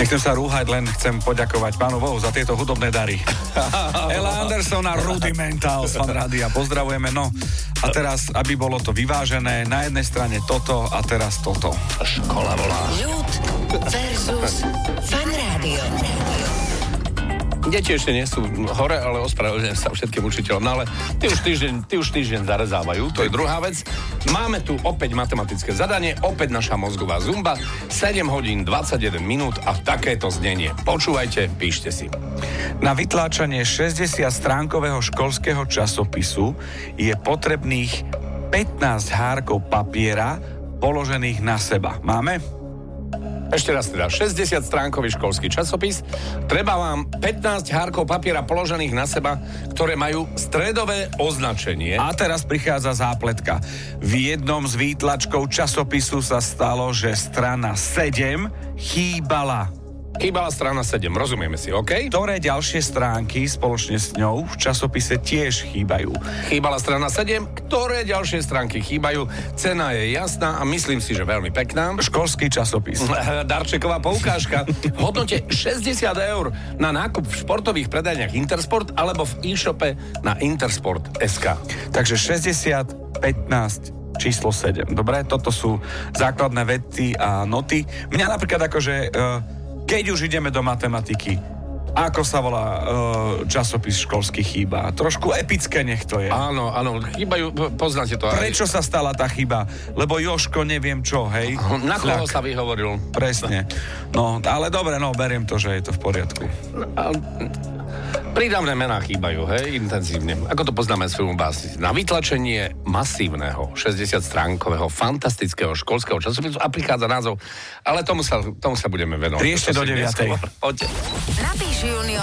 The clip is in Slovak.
Nechcem sa rúhať, len chcem poďakovať Pánu Bohu za tieto hudobné dary. Ella Anderson a Rudimental z Fan Rádia. Pozdravujeme, no. A teraz, aby bolo to vyvážené, na jednej strane toto a teraz toto. Škola volá. Ľud versus Fan Rádio. Deti ešte nie sú hore, ale ospravedlňujem sa všetkým učiteľom. No ale ty už týždeň zarezávajú, to je druhá vec. Máme tu opäť matematické zadanie, opäť naša mozgová zumba, 7 hodín 21 minút a takéto znenie. Počúvajte, píšte si. Na vytláčanie 60-stránkového školského časopisu je potrebných 15 hárkov papiera položených na seba. Máme? Ešte raz teda, 60-stránkový školský časopis. Treba vám 15 hárkov papiera položených na seba, ktoré majú stredové označenie. A teraz prichádza zápletka. V jednom z výtlačkov časopisu sa stalo, že strana 7 chýbala. Chýbala strana 7, rozumieme si, OK? Ktoré ďalšie stránky spoločne s ňou v časopise tiež chýbajú? Chýbala strana 7, ktoré ďalšie stránky chýbajú? Cena je jasná a myslím si, že veľmi pekná. Školský časopis. Darčeková poukážka. V hodnote 60 eur na nákup v športových predajniach Intersport alebo v e-shope na intersport.sk. Takže 60, 15, číslo 7. Dobre, toto sú základné vety a noty. Mňa napríklad akože... Keď už ideme do matematiky, ako sa volá časopis školský chýba? Trošku epické nech to je. Áno, chýbajú, poznáte to. Prečo sa stala tá chyba? Lebo Jožko neviem čo, hej? Na koho sa vyhovoril? Presne. No, ale dobre, no, beriem to, že je to v poriadku. Prídavné mená chýbajú, hej, intenzívne. Ako to poznáme z filmu Básnici. Na vytlačenie masívneho 60-stránkového fantastického školského časopisu a prichádza názov, ale tomu sa budeme venovať. 3 ešte do 9. Poďte. Napíš Junior